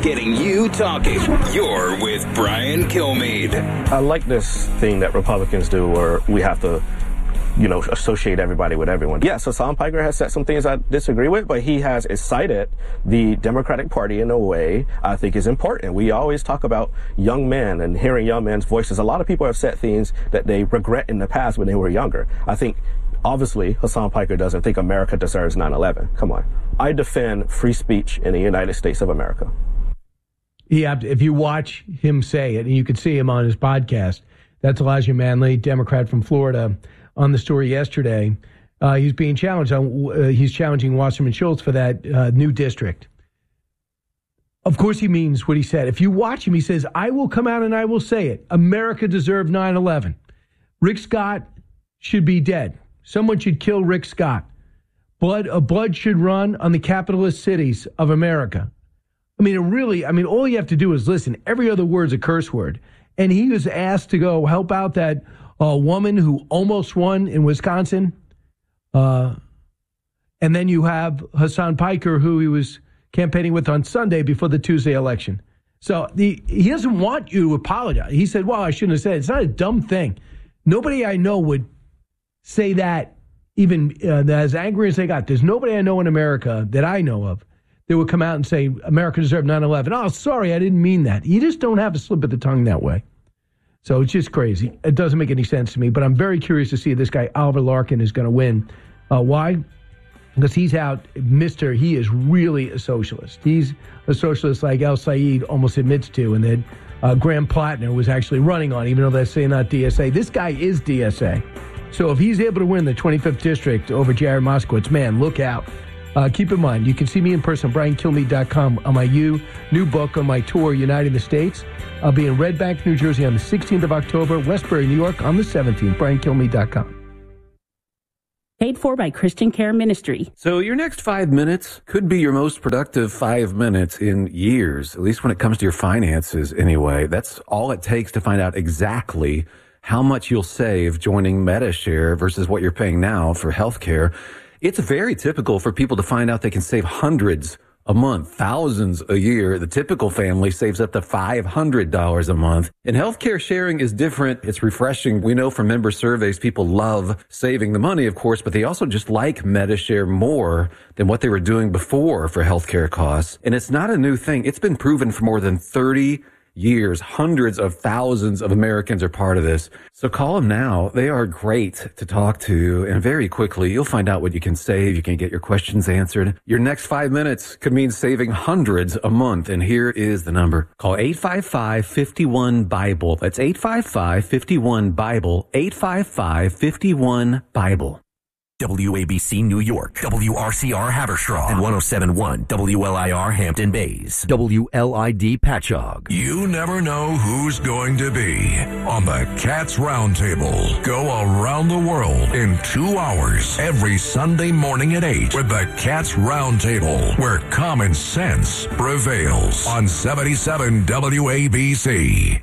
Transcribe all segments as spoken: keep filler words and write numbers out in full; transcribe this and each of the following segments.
Getting you talking. You're with Brian Kilmeade. I like this thing that Republicans do where we have to, you know, associate everybody with everyone. Yes, Hassan Piker has said some things I disagree with, but he has cited the Democratic Party in a way I think is important. We always talk about young men and hearing young men's voices. A lot of people have said things that they regret in the past when they were younger. I think, obviously, Hassan Piker doesn't think America deserves nine eleven. Come on. I defend free speech in the United States of America. Yeah, if you watch him say it, and you can see him on his podcast, that's Elijah Manley, Democrat from Florida, on the story yesterday. Uh, he's being challenged. On, uh, he's challenging Wasserman Schultz for that uh, new district. Of course he means what he said. If you watch him, he says, I will come out and I will say it. America deserved nine eleven. Rick Scott should be dead. Someone should kill Rick Scott. Blood, uh, blood should run on the capitalist cities of America. I mean, it really, I mean, all you have to do is listen. Every other word's a curse word. And he was asked to go help out that uh, woman who almost won in Wisconsin. Uh, and then you have Hassan Piker, who he was campaigning with on Sunday before the Tuesday election. So the, he doesn't want you to apologize. He said, well, I shouldn't have said it. It's not a dumb thing. Nobody I know would say that even uh, as angry as they got. There's nobody I know in America that I know of that would come out and say, America deserved nine eleven. Oh, sorry, I didn't mean that. You just don't have a slip of the tongue that way. So it's just crazy. It doesn't make any sense to me, but I'm very curious to see if this guy, Oliver Larkin, is going to win. Uh, why? Because he's out, Mister He is really a socialist. He's a socialist like El Sayed almost admits to, and that uh, Graham Plattner was actually running on, even though they're saying not D S A. This guy is D S A. So if he's able to win the twenty-fifth district over Jared Moskowitz, man, look out. Uh, keep in mind, you can see me in person at brian kilmeade dot com on my new, new book on my tour, Uniting the States. I'll be in Red Bank, New Jersey on the sixteenth of October, Westbury, New York on the seventeenth, brian kilmeade dot com. Paid for by Christian Care Ministry. So your next five minutes could be your most productive five minutes in years, at least when it comes to your finances anyway. That's all it takes to find out exactly how much you'll save joining Medi-Share versus what you're paying now for healthcare. It's very typical for people to find out they can save hundreds a month, thousands a year. The typical family saves up to five hundred dollars a month. And healthcare sharing is different. It's refreshing. We know from member surveys, people love saving the money, of course, but they also just like Medi-Share more than what they were doing before for healthcare costs. And it's not a new thing. It's been proven for more than thirty years. Hundreds of thousands of Americans are part of this. So call them now. They are great to talk to. And very quickly, you'll find out what you can save. You can get your questions answered. Your next five minutes could mean saving hundreds a month. And here is the number. Call eight five five, five one, Bible. That's eight five five, five one, Bible. eight five five, five one, Bible. W A B C New York, W R C R Haverstraw, and one oh seven point one W L I R Hampton Bays, W L I D Patchogue. You never know who's going to be on the Cats Roundtable. Go around the world in two hours every Sunday morning at eight with the Cats Roundtable, where common sense prevails on seventy-seven W A B C.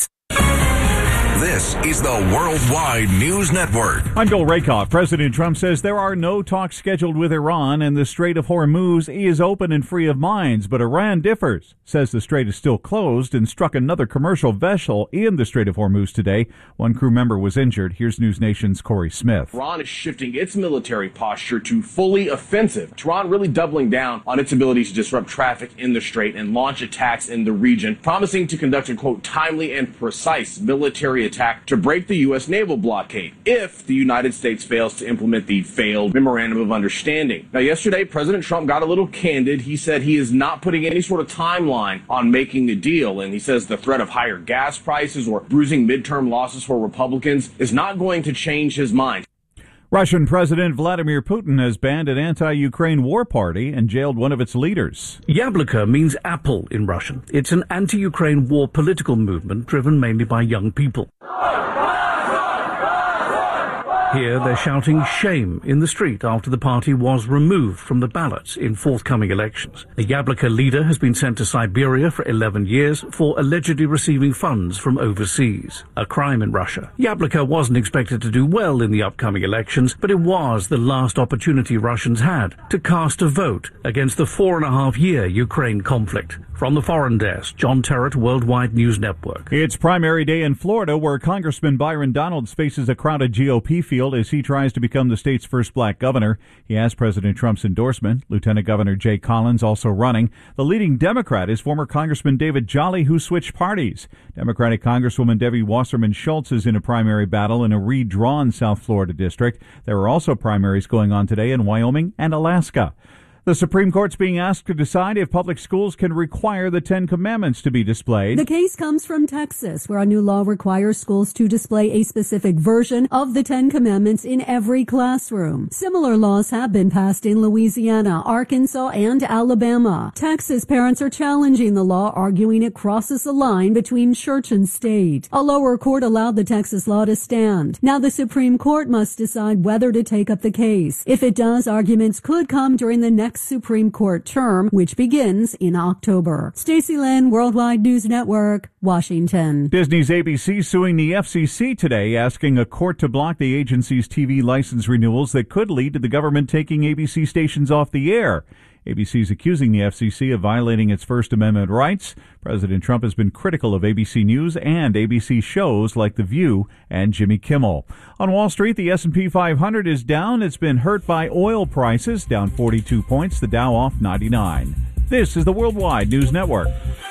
This is the Worldwide News Network. I'm Bill Rakoff. President Trump says there are no talks scheduled with Iran, and the Strait of Hormuz is open and free of mines, but Iran differs, says the strait is still closed, and struck another commercial vessel in the Strait of Hormuz today. One crew member was injured. Here's News Nation's Corey Smith. Iran is shifting its military posture to fully offensive. Iran really doubling down on its ability to disrupt traffic in the strait and launch attacks in the region, promising to conduct a, quote, timely and precise military attack to break the U S naval blockade if the United States fails to implement the failed Memorandum of Understanding. Now, yesterday, President Trump got a little candid. He said he is not putting any sort of timeline on making the deal, and he says the threat of higher gas prices or bruising midterm losses for Republicans is not going to change his mind. Russian President Vladimir Putin has banned an anti-Ukraine war party and jailed one of its leaders. Yabloko means apple in Russian. It's an anti-Ukraine war political movement driven mainly by young people. Here they're shouting shame in the street after the party was removed from the ballot in forthcoming elections. The Yabloko leader has been sent to Siberia for eleven years for allegedly receiving funds from overseas, a crime in Russia. Yabloko wasn't expected to do well in the upcoming elections, but it was the last opportunity Russians had to cast a vote against the four and a half year Ukraine conflict. From the Foreign Desk, John Terrett, Worldwide News Network. It's primary day in Florida, where Congressman Byron Donalds faces a crowded G O P field as he tries to become the state's first black governor. He has President Trump's endorsement. Lieutenant Governor Jay Collins also running. The leading Democrat is former Congressman David Jolly, who switched parties. Democratic Congresswoman Debbie Wasserman Schultz is in a primary battle in a redrawn South Florida district. There are also primaries going on today in Wyoming and Alaska. The Supreme Court's being asked to decide if public schools can require the Ten Commandments to be displayed. The case comes from Texas, where a new law requires schools to display a specific version of the Ten Commandments in every classroom. Similar laws have been passed in Louisiana, Arkansas, and Alabama. Texas parents are challenging the law, arguing it crosses the line between church and state. A lower court allowed the Texas law to stand. Now the Supreme Court must decide whether to take up the case. If it does, arguments could come during the next Supreme Court term, which begins in October. Stacey Lynn, Worldwide News Network, Washington. Disney's A B C suing the F C C today, asking a court to block the agency's T V license renewals that could lead to the government taking A B C stations off the air. A B C is accusing the F C C of violating its First Amendment rights. President Trump has been critical of A B C News and A B C shows like The View and Jimmy Kimmel. On Wall Street, the S and P five hundred is down. It's been hurt by oil prices, down forty-two points. The Dow off ninety-nine. This is the Worldwide News Network.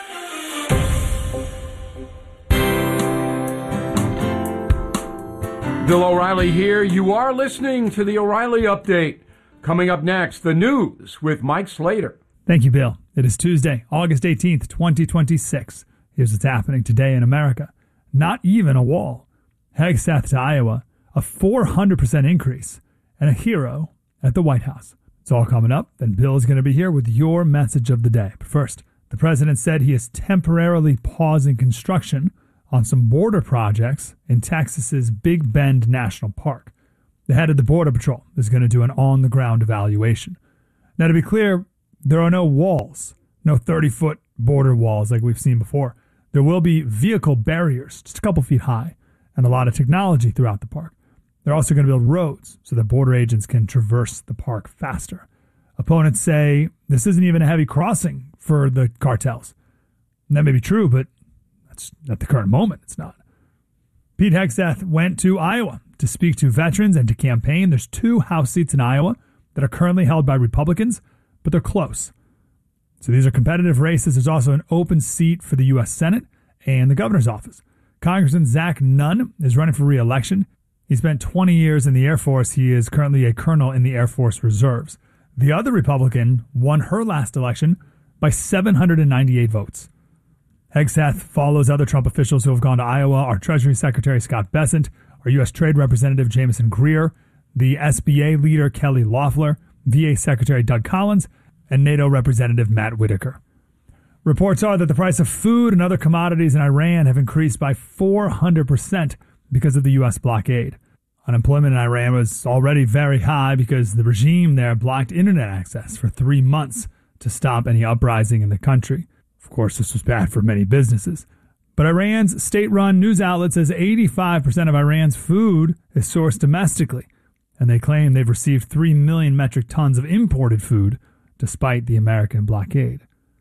Bill O'Reilly here. You are listening to the O'Reilly Update. Coming up next, the news with Mike Slater. Thank you, Bill. It is Tuesday, August eighteenth, twenty twenty-six. Here's what's happening today in America. Not even a wall. Hegseth to Iowa, a four hundred percent increase, and a hero at the White House. It's all coming up. Then Bill is going to be here with your message of the day. But first, the president said he is temporarily pausing construction on some border projects in Texas's Big Bend National Park. The head of the Border Patrol is going to do an on-the-ground evaluation. Now, to be clear, there are no walls, no thirty-foot border walls like we've seen before. There will be vehicle barriers just a couple feet high and a lot of technology throughout the park. They're also going to build roads so that border agents can traverse the park faster. Opponents say this isn't even a heavy crossing for the cartels. And that may be true, but that's at the current moment, it's not. Pete Hegseth went to Iowa to speak to veterans and to campaign. There's two House seats in Iowa that are currently held by Republicans, but they're close. So these are competitive races. There's also an open seat for the U S Senate and the governor's office. Congressman Zach Nunn is running for re-election. He spent twenty years in the Air Force. He is currently a colonel in the Air Force Reserves. The other Republican won her last election by seven hundred ninety-eight votes. Hegseth follows other Trump officials who have gone to Iowa, our Treasury Secretary Scott Bessent, our U S Trade Representative Jameson Greer, the S B A leader Kelly Loeffler, V A Secretary Doug Collins, and NATO Representative Matt Whitaker. Reports are that the price of food and other commodities in Iran have increased by four hundred percent because of the U S blockade. Unemployment in Iran was already very high because the regime there blocked internet access for three months to stop any uprising in the country. Of course, this was bad for many businesses. But Iran's state-run news outlet says eighty-five percent of Iran's food is sourced domestically, and they claim they've received three million metric tons of imported food despite the American blockade.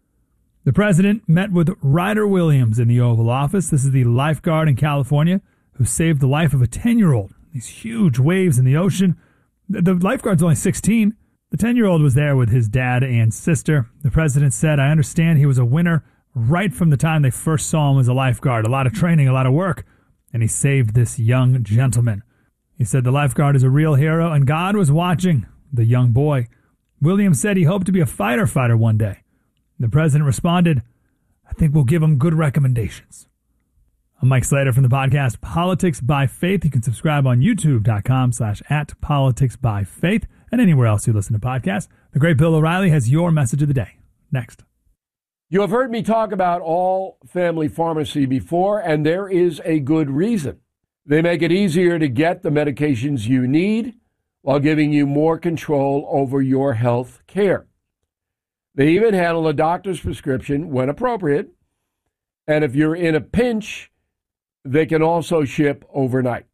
The president met with Ryder Williams in the Oval Office. This is the lifeguard in California who saved the life of a ten-year-old. These huge waves in the ocean. The lifeguard's only sixteen. The ten-year-old was there with his dad and sister. The president said, "I understand he was a winner right from the time they first saw him as a lifeguard. A lot of training, a lot of work, and he saved this young gentleman." He said the lifeguard is a real hero, and God was watching the young boy. Williams said he hoped to be a fighter fighter one day. The president responded, "I think we'll give him good recommendations." I'm Mike Slater from the podcast Politics by Faith. You can subscribe on youtube.com slash at politics by faith and anywhere else you listen to podcasts. The great Bill O'Reilly has your message of the day. Next. You have heard me talk about All Family Pharmacy before, and there is a good reason. They make it easier to get the medications you need while giving you more control over your health care. They even handle a doctor's prescription when appropriate. And if you're in a pinch, they can also ship overnight.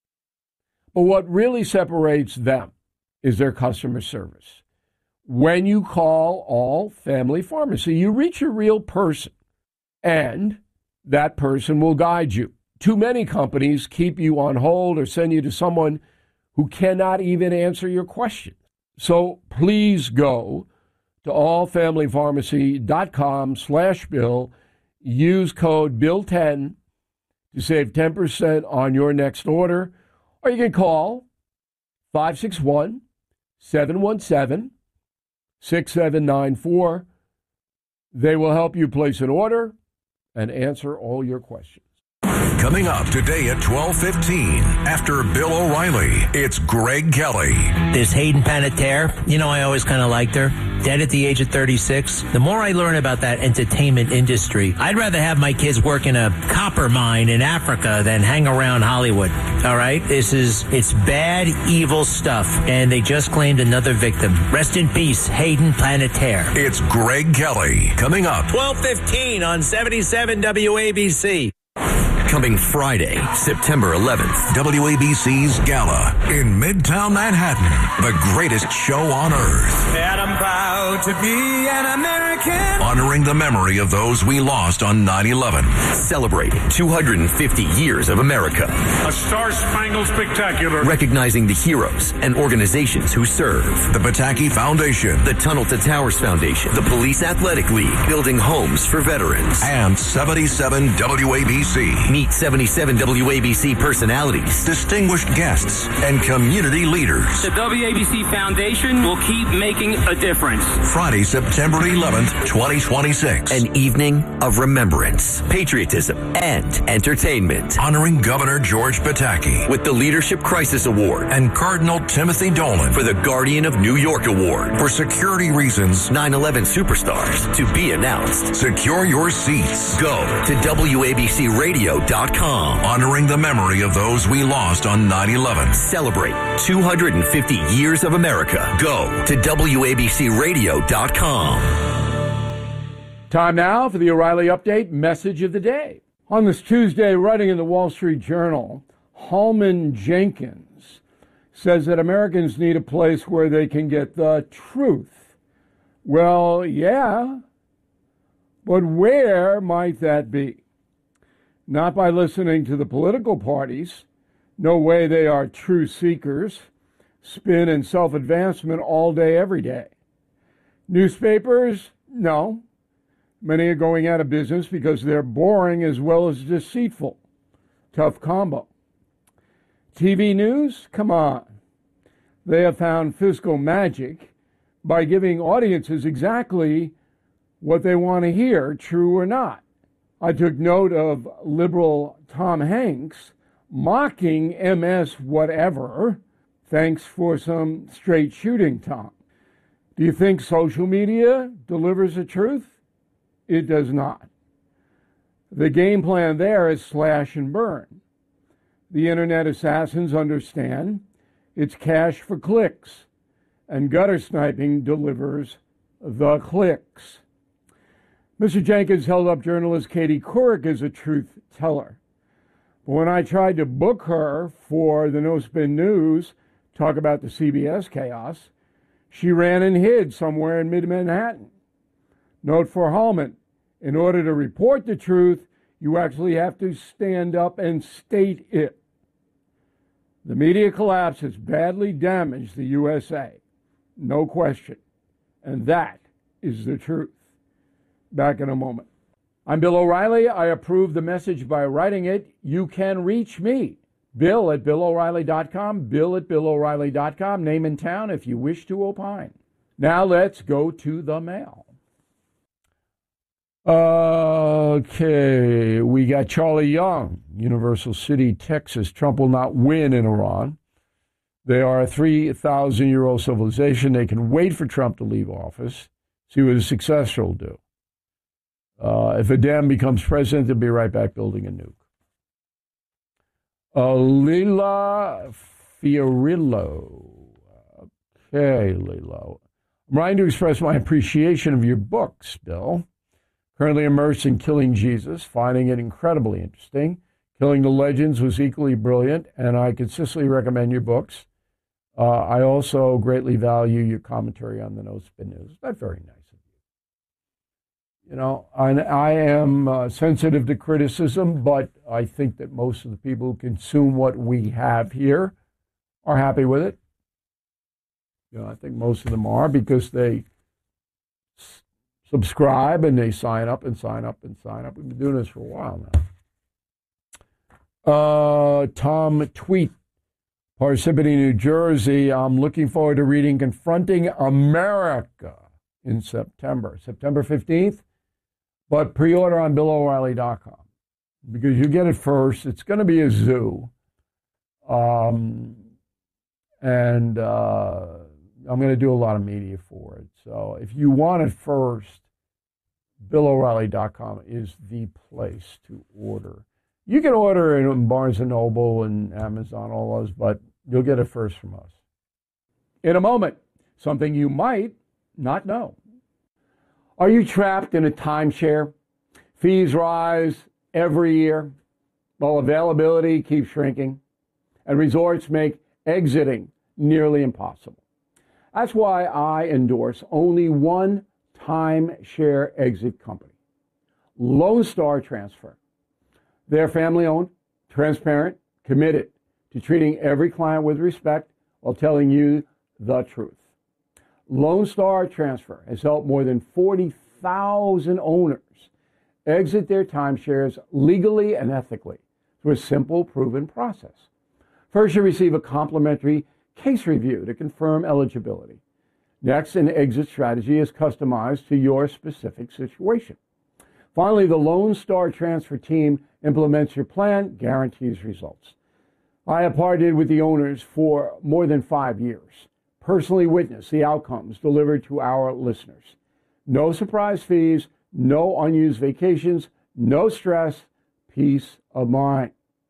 But what really separates them is their customer service. When you call All Family Pharmacy, you reach a real person, and that person will guide you. Too many companies keep you on hold or send you to someone who cannot even answer your question. So please go to allfamilypharmacy.com slash bill. Use code bill ten to save ten percent on your next order. Or you can call five six one, seven one seven, six seven nine four. They will help you place an order and answer all your questions. Coming up today at twelve fifteen, after Bill O'Reilly, it's Greg Kelly. There's Hayden Panettiere. You know, I always kind of liked her. Dead at the age of thirty-six. The more I learn about that entertainment industry, I'd rather have my kids work in a copper mine in Africa than hang around Hollywood. All right? This is, it's bad, evil stuff. And they just claimed another victim. Rest in peace, Hayden Panettiere. It's Greg Kelly. Coming up. twelve fifteen on seventy-seven W A B C. Coming Friday, September eleventh. W A B C's Gala in Midtown Manhattan. The greatest show on earth. And I'm proud to be an American. Honoring the memory of those we lost on nine eleven. Celebrating two hundred fifty years of America. A star-spangled spectacular. Recognizing the heroes and organizations who serve. The Pataki Foundation. The Tunnel to Towers Foundation. The Police Athletic League. Building homes for veterans. And seventy-seven W A B C. Meet seventy-seven W A B C personalities, distinguished guests, and community leaders. The W A B C Foundation will keep making a difference. Friday, September eleventh, twenty twenty-six. An evening of remembrance, patriotism, and entertainment. Honoring Governor George Pataki with the Leadership Crisis Award and Cardinal Timothy Dolan for the Guardian of New York Award. For security reasons, nine eleven superstars to be announced. Secure your seats. Go to W A B C radio dot com. Honoring the memory of those we lost on nine eleven. Celebrate two hundred fifty years of America. Go to W A B C radio dot com. Time now for the O'Reilly Update Message of the Day. On this Tuesday, writing in the Wall Street Journal, Holman Jenkins says that Americans need a place where they can get the truth. Well, yeah, but where might that be? Not by listening to the political parties. No way, they are true seekers. Spin and self-advancement all day, every day. Newspapers? No. Many are going out of business because they're boring as well as deceitful. Tough combo. T V news? Come on. They have found fiscal magic by giving audiences exactly what they want to hear, true or not. I took note of liberal Tom Hanks mocking M S whatever. Thanks for some straight shooting, Tom. Do you think social media delivers the truth? It does not. The game plan there is slash and burn. The internet assassins understand it's cash for clicks, and gutter sniping delivers the clicks. Mister Jenkins held up journalist Katie Couric as a truth teller. But when I tried to book her for the No Spin News, talk about the C B S chaos, she ran and hid somewhere in mid-Manhattan. Note for Holman, in order to report the truth, you actually have to stand up and state it. The media collapse has badly damaged the U S A, no question. And that is the truth. Back in a moment. I'm Bill O'Reilly. I approve the message by writing it. You can reach me, Bill at Bill O'Reilly dot com, Bill at Bill O'Reilly dot com, name and town if you wish to opine. Now let's go to the mail. Okay, we got Charlie Young, Universal City, Texas. Trump will not win in Iran. They are a three thousand year old civilization. They can wait for Trump to leave office, see what a successor will do. Uh, if a Dem becomes president, they'll be right back building a nuke. Uh, Lila Fiorillo. Okay, Lilo. I'm writing to express my appreciation of your books, Bill. Currently immersed in Killing Jesus, finding it incredibly interesting. Killing the Legends was equally brilliant, and I consistently recommend your books. Uh, I also greatly value your commentary on the No Spin News. That's very nice of you. You know, I, I am uh, sensitive to criticism, but I think that most of the people who consume what we have here are happy with it. You know, I think most of them are because they s- subscribe and they sign up and sign up and sign up. We've been doing this for a while now. Uh, Tom Tweet, Parsippany, New Jersey. I'm looking forward to reading Confronting America in September, September fifteenth. But pre-order on Bill O'Reilly dot com because you get it first. It's going to be a zoo. Um, and uh, I'm going to do a lot of media for it. So if you want it first, Bill O'Reilly dot com is the place to order. You can order it in Barnes and Noble and Amazon, all those, but you'll get it first from us. In a moment, something you might not know. Are you trapped in a timeshare? Fees rise every year, while availability keeps shrinking, and resorts make exiting nearly impossible. That's why I endorse only one timeshare exit company, Lone Star Transfer. They're family-owned, transparent, committed to treating every client with respect while telling you the truth. Lone Star Transfer has helped more than forty thousand owners exit their timeshares legally and ethically through a simple, proven process. First, you receive a complimentary case review to confirm eligibility. Next, an exit strategy is customized to your specific situation. Finally, the Lone Star Transfer team implements your plan, guarantees results. I have partnered with the owners for more than five years, personally witnessed the outcomes delivered to our listeners. No surprise fees, no unused vacations, no stress, peace of mind.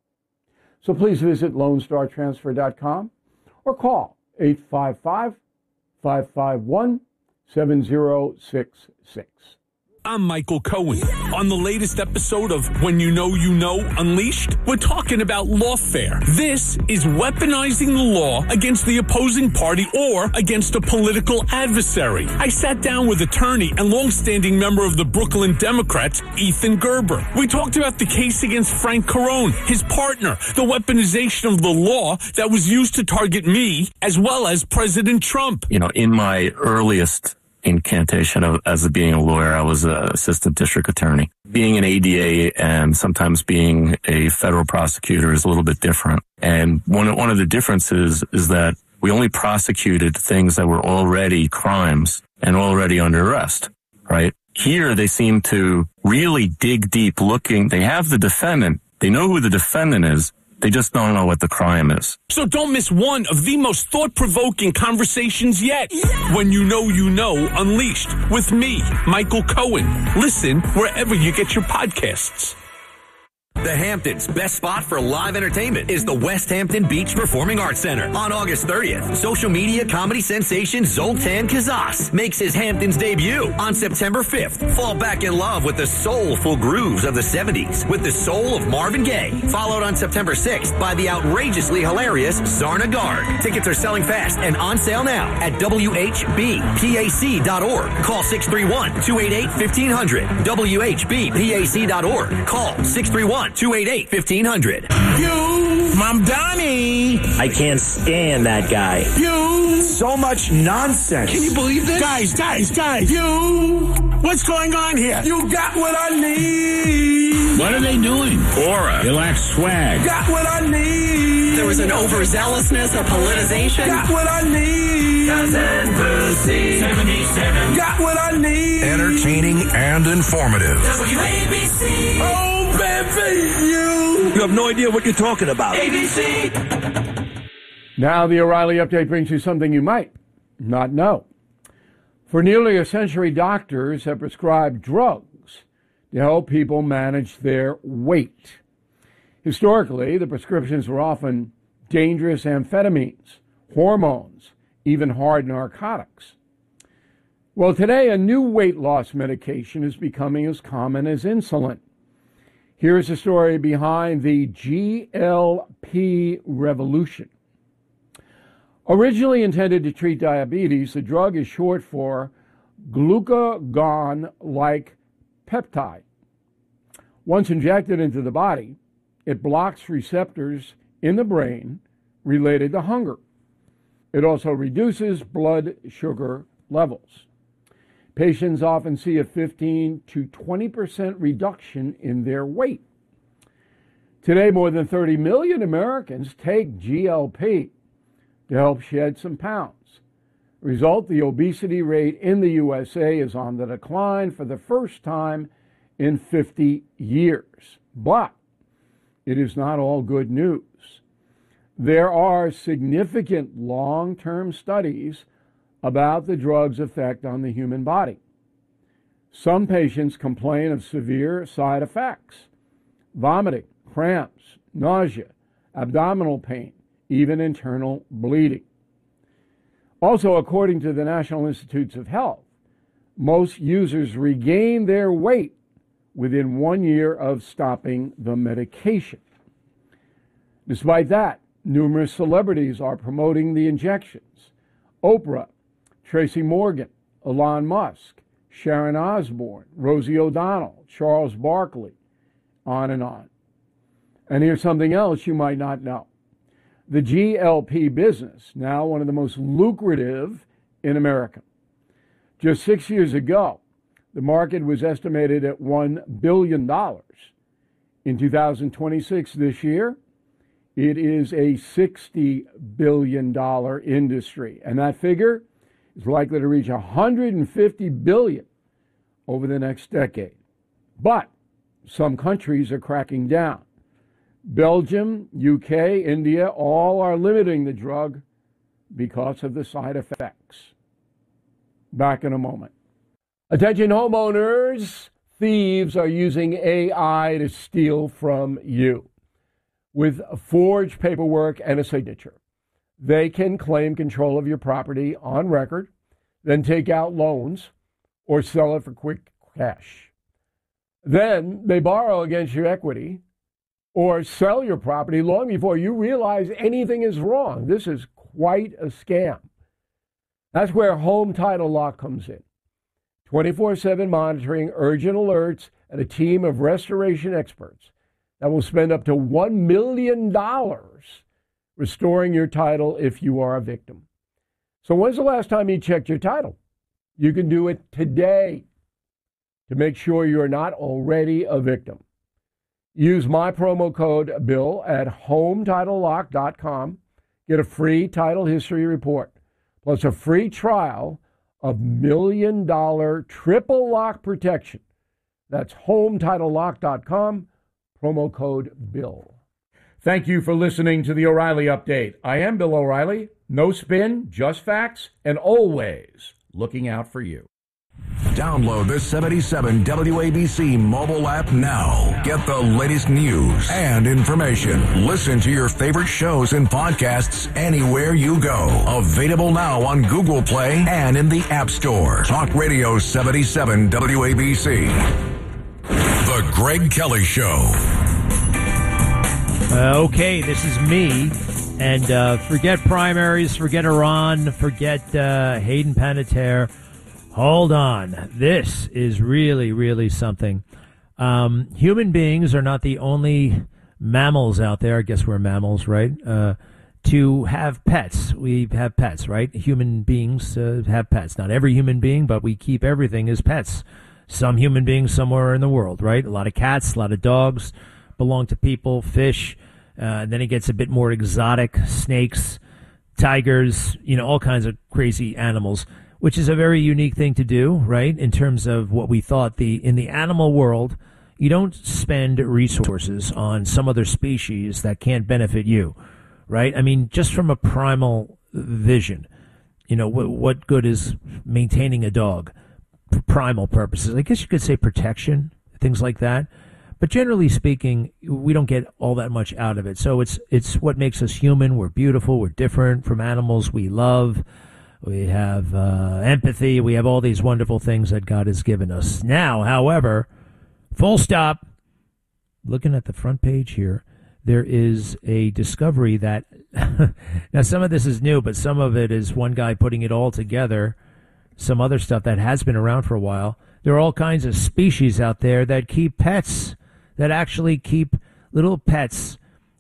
So please visit Lone Star Transfer dot com or call eight five five, five five one, seven zero six six. I'm Michael Cohen. On the latest episode of When You Know You Know Unleashed, we're talking about lawfare. This is weaponizing the law against the opposing party or against a political adversary. I sat down with attorney and longstanding member of the Brooklyn Democrats, Ethan Gerber. We talked about the case against Frank Carone, his partner, the weaponization of the law that was used to target me, as well as President Trump. You know, in my earliest incantation of as being a lawyer, I was an assistant district attorney. Being an A D A and sometimes being a federal prosecutor is a little bit different. And one one of the differences is that we only prosecuted things that were already crimes and already under arrest, right? Here they seem to really dig deep looking. They have the defendant. They know who the defendant is. They just don't know what the crime is. So don't miss one of the most thought-provoking conversations yet. Yeah. When You Know You Know Unleashed with me, Michael Cohen. Listen wherever you get your podcasts. The Hamptons' best spot for live entertainment is the West Hampton Beach Performing Arts Center. On August thirtieth, social media comedy sensation Zoltan Kazas makes his Hamptons debut. On September fifth, fall back in love with the soulful grooves of the seventies with the soul of Marvin Gaye. Followed on September sixth by the outrageously hilarious Zarna Garg. Tickets are selling fast and on sale now at W H B P A C dot org. Call six three one, two eight eight, one five zero zero. W H B P A C dot org. Call six three one, two eight eight, one five zero zero. You, Mom Donnie. I can't stand that guy. You. So much nonsense. Can you believe this? Guys, guys, guys. You. What's going on here? You got what I need. What are they doing? Aura. They lack swag. Got what I need. There was an overzealousness, a politicization. Got what I need. Cousin Boosie. seventy-seven. Got what I need. Entertaining and informative. W A B C. Oh, baby, you. You have no idea what you're talking about. A B C. Now the O'Reilly Update brings you something you might not know. For nearly a century, doctors have prescribed drugs to help people manage their weight. Historically, the prescriptions were often dangerous amphetamines, hormones, even hard narcotics. Well, today, a new weight loss medication is becoming as common as insulin. Here's the story behind the G L P revolution. Originally intended to treat diabetes, the drug is short for glucagon-like peptide. Once injected into the body, it blocks receptors in the brain related to hunger. It also reduces blood sugar levels. Patients often see a fifteen to twenty percent reduction in their weight. Today, more than thirty million Americans take G L P to help shed some pounds. Result, the obesity rate in the U S A is on the decline for the first time in fifty years. But it is not all good news. There are significant long-term studies about the drug's effect on the human body. Some patients complain of severe side effects: vomiting, cramps, nausea, abdominal pain, even internal bleeding. Also, according to the National Institutes of Health, most users regain their weight within one year of stopping the medication. Despite that, numerous celebrities are promoting the injections. Oprah, Tracy Morgan, Elon Musk, Sharon Osbourne, Rosie O'Donnell, Charles Barkley, on and on. And here's something else you might not know. The G L P business, now one of the most lucrative in America. Just six years ago, the market was estimated at one billion dollars. In two thousand twenty-six, this year, it is a sixty billion dollars industry. And that figure is likely to reach one hundred fifty billion dollars over the next decade. But some countries are cracking down. Belgium, U K, India, all are limiting the drug because of the side effects. Back in a moment. Attention homeowners, thieves are using A I to steal from you. With forged paperwork and a signature, they can claim control of your property on record, then take out loans or sell it for quick cash. Then they borrow against your equity or sell your property long before you realize anything is wrong. This is quite a scam. That's where Home Title Lock comes in. twenty-four seven monitoring, urgent alerts, and a team of restoration experts that will spend up to one million dollars restoring your title if you are a victim. So when's the last time you checked your title? You can do it today to make sure you're not already a victim. Use my promo code BILL at home title lock dot com. Get a free title history report, plus a free trial of million dollar triple lock protection. That's home title lock dot com, promo code BILL. Thank you for listening to the O'Reilly Update. I am Bill O'Reilly. No spin, just facts, and always looking out for you. Download the seventy-seven W A B C mobile app now. Get the latest news and information. Listen to your favorite shows and podcasts anywhere you go. Available now on Google Play and in the App Store. Talk Radio seventy-seven W A B C. The Greg Kelly Show. Uh, okay, this is me. And uh, forget primaries, forget Iran, forget uh, Hayden Panettiere. Hold on. This is really, really something. Um, human beings are not the only mammals out there. I guess we're mammals, right? Uh, to have pets. We have pets, right? Human beings uh, have pets. Not every human being, but we keep everything as pets. Some human beings somewhere in the world, right? A lot of cats, a lot of dogs belong to people, fish. Uh, then it gets a bit more exotic. Snakes, tigers, you know, all kinds of crazy animals, which is a very unique thing to do, right? In terms of what we thought the in the animal world, you don't spend resources on some other species that can't benefit you, right? I mean, just from a primal vision, you know, what, what good is maintaining a dog for primal purposes? I guess you could say protection, things like that. But generally speaking, we don't get all that much out of it. So it's it's what makes us human. We're beautiful. We're different from animals we love. We have uh, empathy. We have all these wonderful things that God has given us. Now, however, full stop. Looking at the front page here, there is a discovery that now some of this is new, but some of it is one guy putting it all together. Some other stuff that has been around for a while. There are all kinds of species out there that keep pets, that actually keep little pets.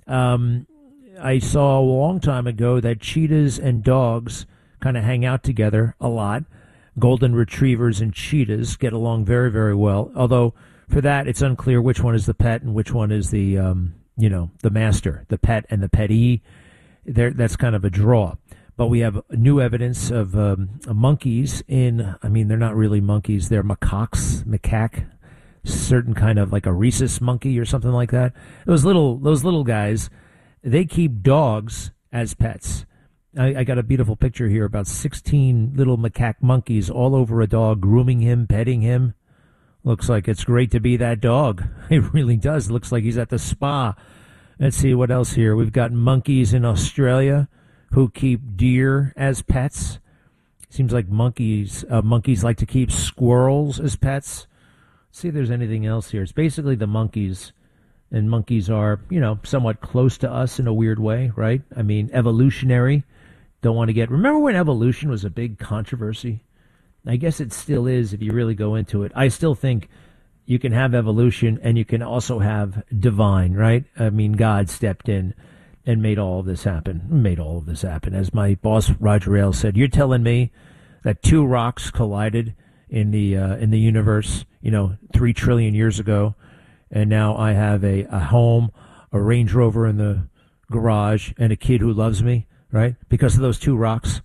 Um, I saw a long time ago that cheetahs and dogs kind of hang out together a lot. Golden retrievers and cheetahs get along very, very well. Although for that, it's unclear which one is the pet and which one is the, um, you know, the master, the pet and the petty. There, that's kind of a draw. But we have new evidence of um, monkeys in, I mean, they're not really monkeys. They're macaques, macaque, certain kind of like a rhesus monkey or something like that. Those little, those little guys, they keep dogs as pets. I, I got a beautiful picture here, about sixteen little macaque monkeys all over a dog, grooming him, petting him. Looks like it's great to be that dog. It really does. Looks like he's at the spa. Let's see what else here. We've got monkeys in Australia who keep deer as pets. Seems like monkeys uh, monkeys like to keep squirrels as pets. Let's see if there's anything else here. It's basically the monkeys, and monkeys are, you know, somewhat close to us in a weird way, right? I mean, evolutionary. Don't want to get... Remember when evolution was a big controversy? I guess it still is if you really go into it. I still think you can have evolution and you can also have divine, right? I mean, God stepped in and made all of this happen, made all of this happen. As my boss, Roger Ailes, said, you're telling me that two rocks collided in the uh, in the universe, you know, three trillion years ago, and now I have a, a home, a Range Rover in the garage, and a kid who loves me, right? Because of those two rocks.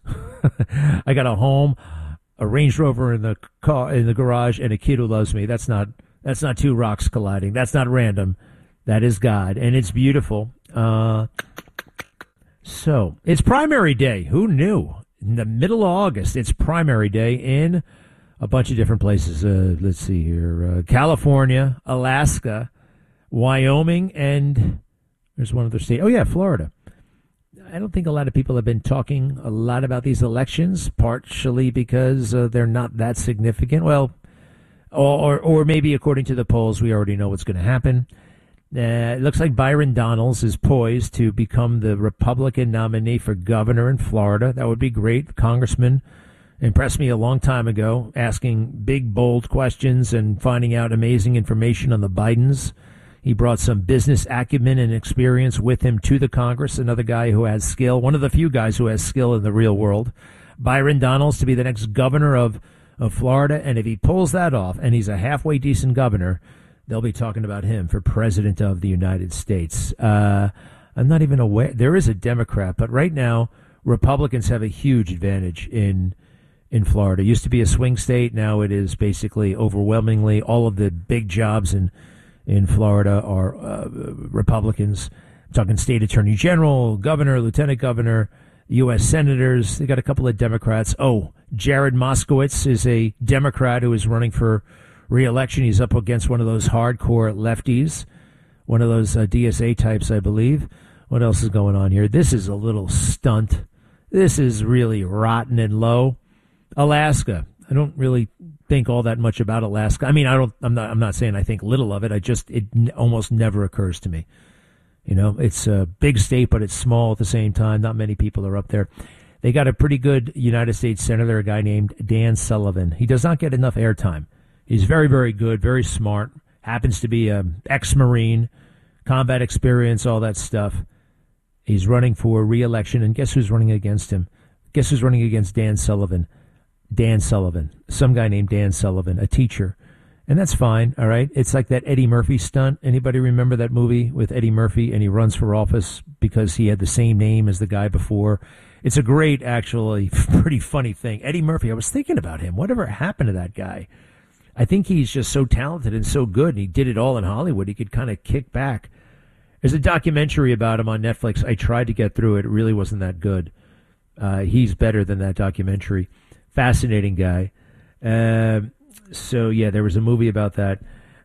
I got a home, a Range Rover in the car, in the garage, and a kid who loves me. That's not that's not two rocks colliding. That's not random. That is God, and it's beautiful. Uh, so it's primary day. Who knew? In the middle of August, it's primary day in a bunch of different places. Uh, let's see here: uh, California, Alaska, Wyoming, and there's one other state. Oh yeah, Florida. I don't think a lot of people have been talking a lot about these elections, partially because uh, they're not that significant. Well, or or maybe according to the polls, we already know what's going to happen. Uh, it looks like Byron Donalds is poised to become the Republican nominee for governor in Florida. That would be great. Congressman impressed me a long time ago, asking big, bold questions and finding out amazing information on the Bidens. He brought some business acumen and experience with him to the Congress, another guy who has skill, one of the few guys who has skill in the real world. Byron Donalds to be the next governor of, of Florida, and if he pulls that off, and he's a halfway decent governor, they'll be talking about him for president of the United States. Uh, I'm not even aware. There is a Democrat, but right now, Republicans have a huge advantage in in Florida. It used to be a swing state. Now it is basically overwhelmingly all of the big jobs in, in Florida are uh, Republicans. I'm talking state attorney general, governor, lieutenant governor, U S senators. They got a couple of Democrats. Oh, Jared Moskowitz is a Democrat who is running for re-election. He's up against one of those hardcore lefties, one of those uh, D S A types, I believe. What else is going on here? This is a little stunt. This is really rotten and low. Alaska. I don't really think all that much about Alaska. I mean, I don't. I'm not. I'm not saying I think little of it. I just it n- almost never occurs to me. You know, it's a big state, but it's small at the same time. Not many people are up there. They got a pretty good United States senator, a guy named Dan Sullivan. He does not get enough airtime. He's very, very good, very smart, happens to be an ex-Marine, combat experience, all that stuff. He's running for re-election, and guess who's running against him? Guess who's running against Dan Sullivan? Dan Sullivan, some guy named Dan Sullivan, a teacher. And that's fine, all right? It's like that Eddie Murphy stunt. Anybody remember that movie with Eddie Murphy, and he runs for office because he had the same name as the guy before? It's a great, actually, pretty funny thing. Eddie Murphy, I was thinking about him. Whatever happened to that guy? I think he's just so talented and so good, and he did it all in Hollywood. He could kind of kick back. There's a documentary about him on Netflix. I tried to get through it. It really wasn't that good. Uh, he's better than that documentary. Fascinating guy. Uh, so, yeah, there was a movie about that.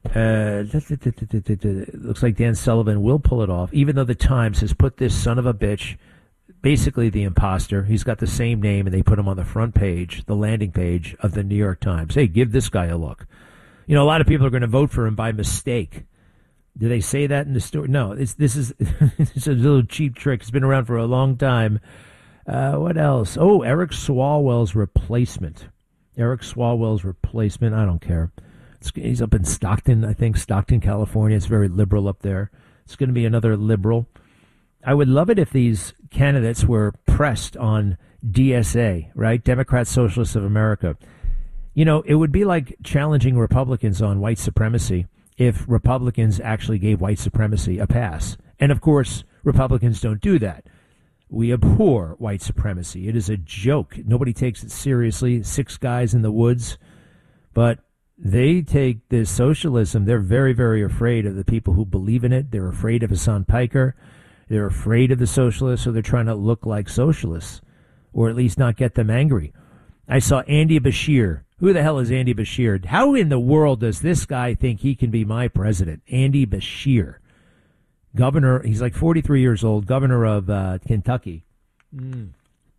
Uh, looks like Dan Sullivan will pull it off, even though the Times has put this son of a bitch, basically the imposter. He's got the same name, and they put him on the front page, the landing page of the New York Times. Hey, give this guy a look. You know, a lot of people are going to vote for him by mistake. Do they say that in the story? No, it's, this is it's a little cheap trick. It's been around for a long time. Uh, what else? Oh, Eric Swalwell's replacement. Eric Swalwell's replacement. I don't care. It's, he's up in Stockton, I think, Stockton, California. It's very liberal up there. It's going to be another liberal. I would love it if these candidates were pressed on D S A, right? Democrat Socialists of America. You know, it would be like challenging Republicans on white supremacy if Republicans actually gave white supremacy a pass. And, of course, Republicans don't do that. We abhor white supremacy. It is a joke. Nobody takes it seriously. Six guys in the woods. But they take this socialism. They're very, very afraid of the people who believe in it. They're afraid of Hassan Piker. They're afraid of the socialists, so they're trying to look like socialists, or at least not get them angry. I saw Andy Bashir. Who the hell is Andy Bashir? How in the world does this guy think he can be my president? Andy Bashir. Governor, he's like forty-three years old, governor of uh, Kentucky. Mm.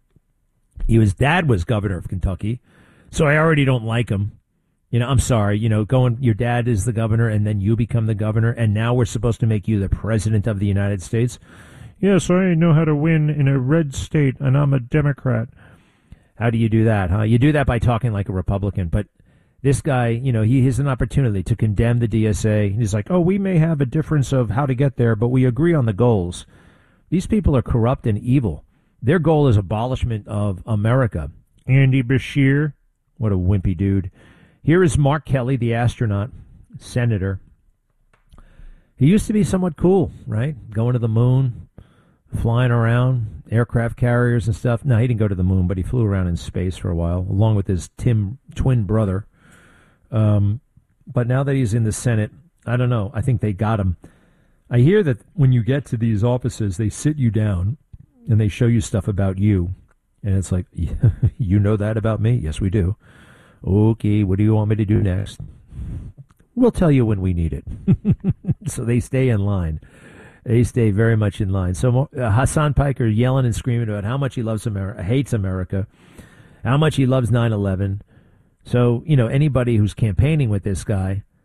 He was, dad was governor of Kentucky, so I already don't like him. You know, I'm sorry, you know, going, your dad is the governor, and then you become the governor, and now we're supposed to make you the president of the United States? Yes, I know how to win in a red state, and I'm a Democrat. How do you do that, huh? You do that by talking like a Republican. But this guy, you know, he has an opportunity to condemn the D S A. He's like, oh, we may have a difference of how to get there, but we agree on the goals. These people are corrupt and evil. Their goal is abolishment of America. Andy Bashir, what a wimpy dude. Here is Mark Kelly, the astronaut, senator. He used to be somewhat cool, right? Going to the moon, flying around, aircraft carriers and stuff. No, he didn't go to the moon, but he flew around in space for a while, along with his Tim twin brother. Um, but now that he's in the Senate, I don't know. I think they got him. I hear that when you get to these offices, they sit you down and they show you stuff about you. And it's like, you know that about me? Yes, we do. Okay, what do you want me to do next? We'll tell you when we need it. So they stay in line. They stay very much in line. So uh, Hassan Piker yelling and screaming about how much he loves America, hates America, how much he loves nine eleven. So, you know, anybody who's campaigning with this guy,